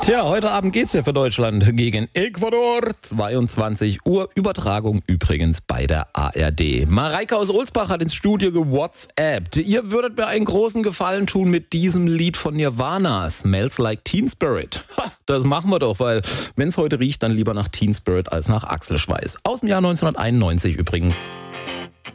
Tja, heute Abend geht's ja für Deutschland gegen Ecuador. 22 Uhr. Übertragung übrigens bei der ARD. Mareike aus Ohlsbach hat ins Studio gewhatsappt. Ihr würdet mir einen großen Gefallen tun mit diesem Lied von Nirvana, Smells Like Teen Spirit. Das machen wir doch, weil wenn es heute riecht, dann lieber nach Teen Spirit als nach Achselschweiß. Aus dem Jahr 1991 übrigens.